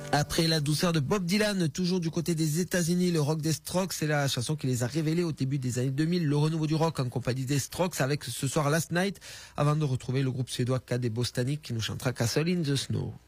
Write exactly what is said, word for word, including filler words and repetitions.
Après la douceur de Bob Dylan, toujours du côté des États-Unis, le rock des Strokes, c'est la chanson qui les a révélés au début des années deux mille, le renouveau du rock en compagnie des Strokes avec ce soir Last Night, avant de retrouver le groupe suédois K D Bostanic qui nous chantera Castle in the Snow.